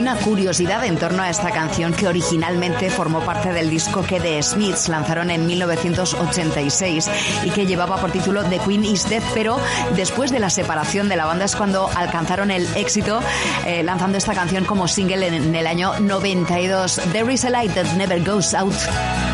una curiosidad en torno a esta canción que originalmente formó parte del disco que The Smiths lanzaron en 1986 y que llevaba por título The Queen is Dead, pero después de la separación de la banda es cuando alcanzaron el éxito lanzando esta canción como single en el año 92. There is a light that never goes out.